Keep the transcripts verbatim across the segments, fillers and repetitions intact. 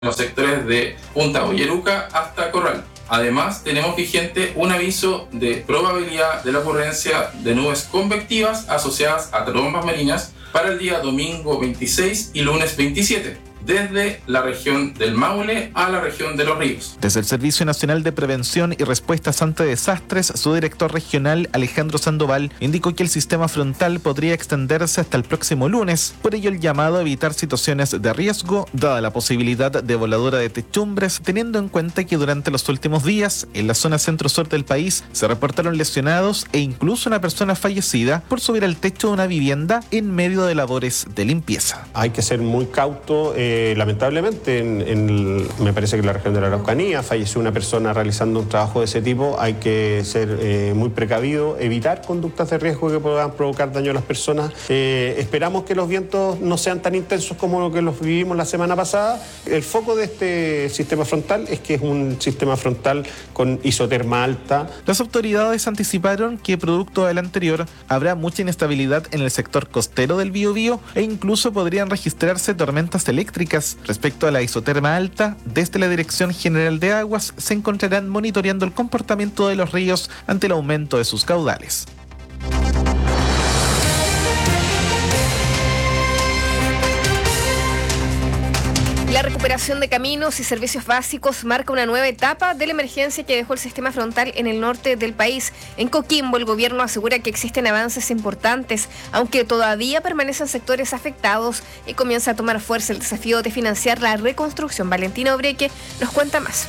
los sectores de Punta Boyeruca hasta Corral. Además, tenemos vigente un aviso de probabilidad de la ocurrencia de nubes convectivas asociadas a trombas marinas para el día domingo veintiséis y lunes veintisiete, desde la región del Maule a la región de Los Ríos. Desde el Servicio Nacional de Prevención y Respuestas ante Desastres, su director regional, Alejandro Sandoval, indicó que el sistema frontal podría extenderse hasta el próximo lunes. Por ello, el llamado a evitar situaciones de riesgo, dada la posibilidad de voladura de techumbres, teniendo en cuenta que durante los últimos días, en la zona centro-sur del país, se reportaron lesionados e incluso una persona fallecida por subir al techo de una vivienda en medio de labores de limpieza. Hay que ser muy cauto. Eh... Eh, lamentablemente, en, en, me parece que en la región de la Araucanía falleció una persona realizando un trabajo de ese tipo. Hay que ser eh, muy precavido, evitar conductas de riesgo que puedan provocar daño a las personas. Eh, esperamos que los vientos no sean tan intensos como lo que los vivimos la semana pasada. El foco de este sistema frontal es que es un sistema frontal con isoterma alta. Las autoridades anticiparon que, producto del anterior, habrá mucha inestabilidad en el sector costero del Biobío e incluso podrían registrarse tormentas eléctricas. Respecto a la isoterma alta, desde la Dirección General de Aguas se encontrarán monitoreando el comportamiento de los ríos ante el aumento de sus caudales. La recuperación de caminos y servicios básicos marca una nueva etapa de la emergencia que dejó el sistema frontal en el norte del país. En Coquimbo, el gobierno asegura que existen avances importantes, aunque todavía permanecen sectores afectados y comienza a tomar fuerza el desafío de financiar la reconstrucción. Valentina Obreque nos cuenta más.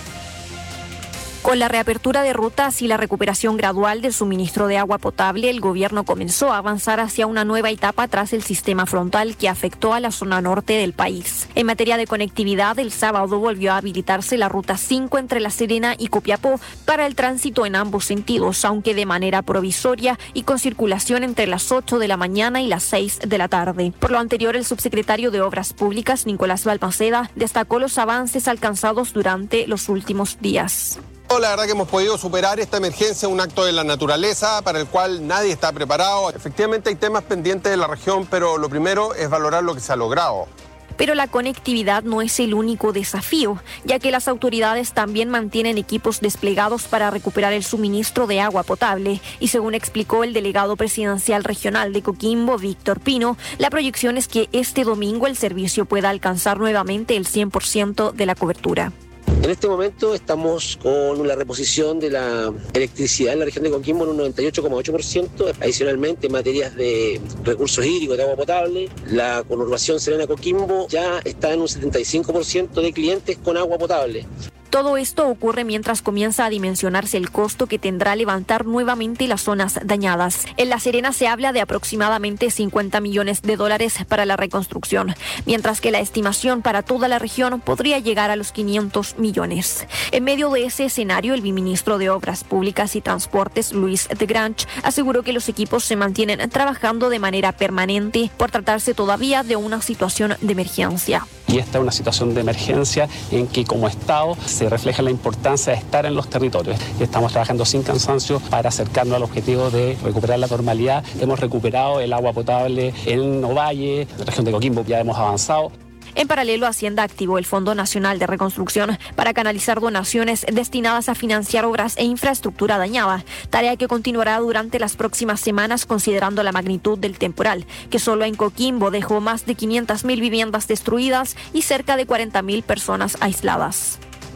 Con la reapertura de rutas y la recuperación gradual del suministro de agua potable, el gobierno comenzó a avanzar hacia una nueva etapa tras el sistema frontal que afectó a la zona norte del país. En materia de conectividad, el sábado volvió a habilitarse la ruta cinco entre La Serena y Copiapó para el tránsito en ambos sentidos, aunque de manera provisoria y con circulación entre las ocho de la mañana y las seis de la tarde. Por lo anterior, el subsecretario de Obras Públicas, Nicolás Balmaceda, destacó los avances alcanzados durante los últimos días. La verdad que hemos podido superar esta emergencia, un acto de la naturaleza para el cual nadie está preparado. Efectivamente hay temas pendientes de la región, pero lo primero es valorar lo que se ha logrado. Pero la conectividad no es el único desafío, ya que las autoridades también mantienen equipos desplegados para recuperar el suministro de agua potable. Y según explicó el delegado presidencial regional de Coquimbo, Víctor Pino, la proyección es que este domingo el servicio pueda alcanzar nuevamente el cien por ciento de la cobertura. En este momento estamos con la reposición de la electricidad en la región de Coquimbo en un noventa y ocho coma ocho por ciento. Adicionalmente, en materias de recursos hídricos, de agua potable, la conurbación Serena-Coquimbo ya está en un setenta y cinco por ciento de clientes con agua potable. Todo esto ocurre mientras comienza a dimensionarse el costo que tendrá levantar nuevamente las zonas dañadas. En La Serena se habla de aproximadamente cincuenta millones de dólares para la reconstrucción, mientras que la estimación para toda la región podría llegar a los quinientos millones. En medio de ese escenario, el viceministro de Obras Públicas y Transportes, Luis de Granch, aseguró que los equipos se mantienen trabajando de manera permanente por tratarse todavía de una situación de emergencia. Y esta es una situación de emergencia en que como Estado se refleja la importancia de estar en los territorios. Estamos trabajando sin cansancio para acercarnos al objetivo de recuperar la normalidad. Hemos recuperado el agua potable en Ovalle, en la región de Coquimbo ya hemos avanzado. En paralelo, Hacienda activó el Fondo Nacional de Reconstrucción para canalizar donaciones destinadas a financiar obras e infraestructura dañada, tarea que continuará durante las próximas semanas considerando la magnitud del temporal, que solo en Coquimbo dejó más de quinientas mil viviendas destruidas y cerca de cuarenta mil personas aisladas.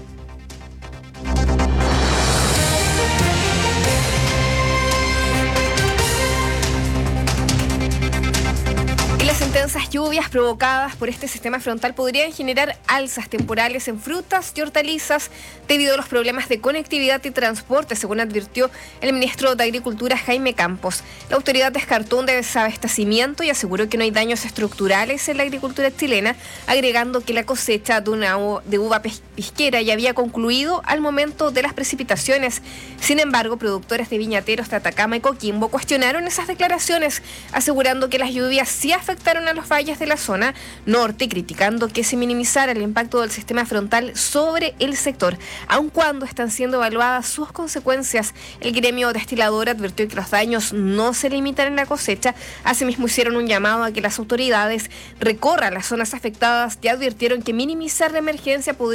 Las intensas lluvias provocadas por este sistema frontal podrían generar alzas temporales en frutas y hortalizas debido a los problemas de conectividad y transporte, según advirtió el ministro de Agricultura, Jaime Campos. La autoridad descartó un desabastecimiento y aseguró que no hay daños estructurales en la agricultura chilena, agregando que la cosecha de una de uva pisquera ya había concluido al momento de las precipitaciones. Sin embargo, productores de viñateros de Atacama y Coquimbo cuestionaron esas declaraciones, asegurando que las lluvias sí afectaron a los valles de la zona norte, criticando que se minimizara el impacto del sistema frontal sobre el sector, aun cuando están siendo evaluadas sus consecuencias. El gremio destilador advirtió que los daños no se limitan en la cosecha. Asimismo, hicieron un llamado a que las autoridades recorran las zonas afectadas y advirtieron que minimizar la emergencia podría